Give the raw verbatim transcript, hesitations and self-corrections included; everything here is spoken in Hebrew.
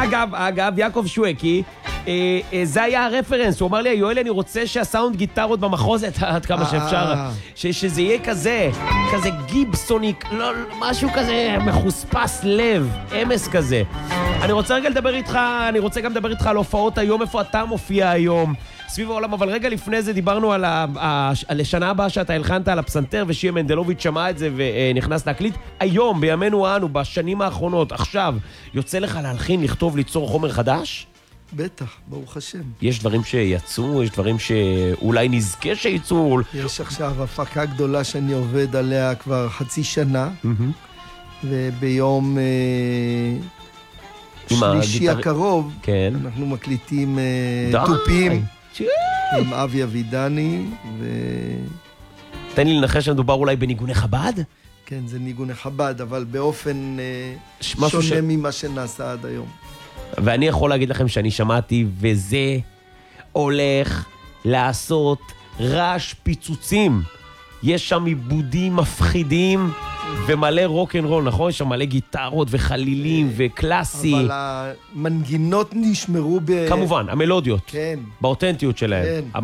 אגב, אגב, יעקב שווקי, אה, אה, זה היה הרפרנס, הוא אמר לי, יואל, אני רוצה שהסאונד גיטרות במחוזת, עד כמה שאפשר, ש, שזה יהיה כזה, כזה גיבסוניק, לא, משהו כזה מחוספס לב, אמס כזה. אני רוצה רגע לדבר איתך, אני רוצה גם לדבר איתך על הופעות היום, איפה אתה מופיע היום, סביב העולם, אבל רגע לפני זה דיברנו על, ה, ה, על השנה הבאה שאתה הלחנת על הפסנתר, ושיה מנדלוביץ' שמע את זה ונכנס להקליט. היום, בימינו אנו, בשנים האחרונות, עכשיו, יוצא לך להלחין, לכתוב, ליצור חומר חדש? בטח, ברוך השם. יש דברים שיצאו, יש דברים שאולי נזכה שיצאו. יש עכשיו הפקה גדולה שאני עובד עליה כבר חצי שנה, וביום שלישי הקרוב, אנחנו מקליטים טופים עם אבי אבידני. תן לי לנחש שמדובר אולי בניגוני חב"ד? כן, זה ניגוני חב"ד, אבל באופן שונה ממה שנעשה עד היום. ואני יכול להגיד לכם שאני שמעתי, וזה הולך לעשות רעש פיצוצים. יש שם עיבודים מפחידים ומלא רוק'נ'רול, נכון? יש שם מלא גיטרות וחלילים וקלאסי. אבל המנגינות נשמרו ב... כמובן, המלודיות. כן. באותנטיות שלהם. כן.